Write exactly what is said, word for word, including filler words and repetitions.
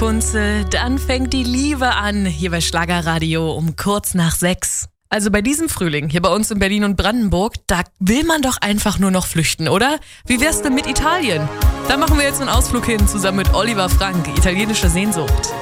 Bunze, dann fängt die Liebe an, hier bei Schlagerradio um kurz nach sechs. Also bei diesem Frühling, hier bei uns in Berlin und Brandenburg, da will man doch einfach nur noch flüchten, oder? Wie wär's denn mit Italien? Da machen wir jetzt einen Ausflug hin, zusammen mit Oliver Frank, italienische Sehnsucht.